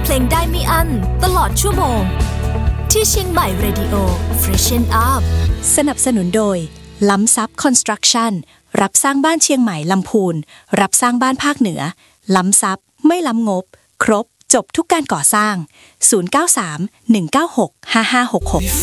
ลงได้ไม่อั้นตลอดชั่วโมงที่เชียงใหม่ Radio Freshen Up สนับสนุนโดยล้ำซับคอนสตรักชั่นรับสร้างบ้านเชียงใหม่ลำพูนรับสร้างบ้านภาคเหนือล้ำซับไม่ล้ำงบครบจบทุกการก่อสร้าง093 196 5566